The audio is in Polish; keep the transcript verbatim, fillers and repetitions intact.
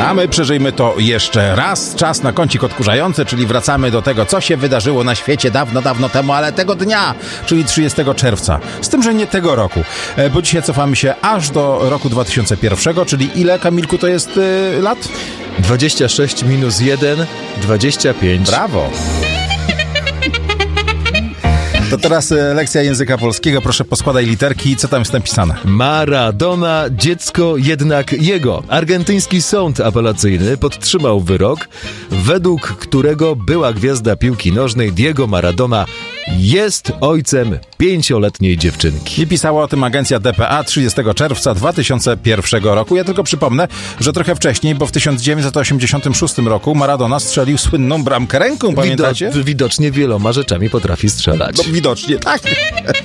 A my przeżyjmy to jeszcze raz. Czas na kącik odkurzający, czyli wracamy do tego, co się wydarzyło na świecie dawno, dawno temu, ale tego dnia, czyli trzydziestego czerwca. Z tym, że nie tego roku, bo dzisiaj cofamy się aż do roku dwa tysiące pierwszego, czyli ile, Kamilku, to jest y, lat? dwadzieścia sześć minus jeden, dwadzieścia pięć. Brawo! To teraz lekcja języka polskiego. Proszę, poskładaj literki. Co tam jest napisane? Maradona, dziecko jednak jego. Argentyński sąd apelacyjny podtrzymał wyrok, według którego była gwiazda piłki nożnej Diego Maradona jest ojcem pięcioletniej dziewczynki. I pisała o tym agencja D P A trzydziestego czerwca dwa tysiące pierwszego roku. Ja tylko przypomnę, że trochę wcześniej, bo w tysiąc dziewięćset osiemdziesiątym szóstym roku Maradona strzelił słynną bramkę ręką, pamiętacie? Wido- widocznie wieloma rzeczami potrafi strzelać. No, widocznie, tak.